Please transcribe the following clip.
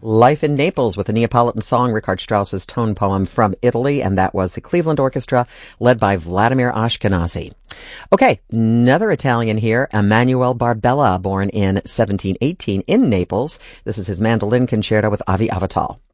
Life in Naples with the Neapolitan song, Richard Strauss's tone poem from Italy, and that was the Cleveland Orchestra led by Vladimir Ashkenazy. Okay, another Italian here, Emanuele Barbella, born in 1718 in Naples. This is his mandolin concerto with Avi Avital.